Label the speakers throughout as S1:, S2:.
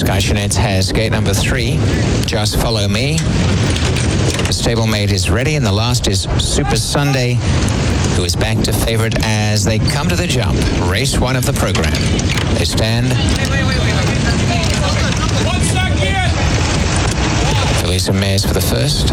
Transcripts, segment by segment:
S1: Skyshunets has gate number 3, Just Follow Me. The stablemate is ready, and the last is Super Sunday, who is back to favorite as they come to the jump. Race 1 of the program. They stand. Felisa Mays for the first.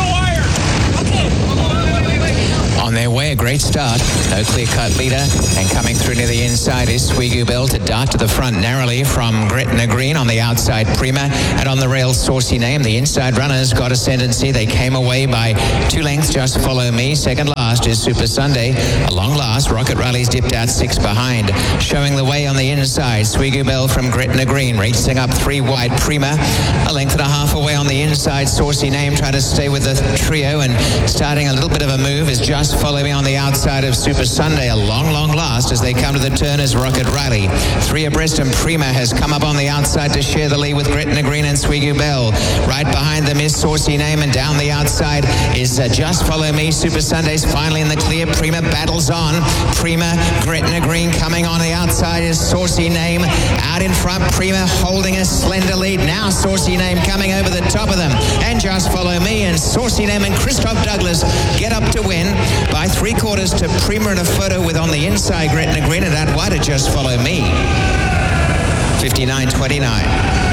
S1: On their way, a great start. No clear-cut leader. And coming through near the inside is Swigu Bell to dart to the front narrowly from Gretna Green. On the outside, Prima. And on the rail, Saucy Name. The inside runners got ascendancy. They came away by 2 lengths. Just Follow Me. Second last is Super Sunday. A long last. Rocket Rally's dipped out 6 behind. Showing the way on the inside, Swigu Bell from Gretna Green. Racing up 3 wide, Prima. A length and a half away on the inside. Saucy Name trying to stay with the trio, and starting a little bit of a move is Just Follow Me on the outside of Super Sunday. A long last as they come to the turn is Rocket Rally. 3 abreast, and Prima has come up on the outside to share the lead with Gretna Green and Swigu Bell. Right behind them is Saucy Name, and down the outside is Just Follow Me. Super Sunday's finally in the clear. Prima battles on. Prima, Gretna Green coming on the outside is Saucy Name. Out in front, Prima holding a slender lead. Now Saucy Name coming over the top of them. And Just Follow Me, and Saucy Name and Christoph Douglas get up to win by 3/4 to Prima in a photo with on the inside Gretna Green, and out wide to Just Follow Me. 59.29.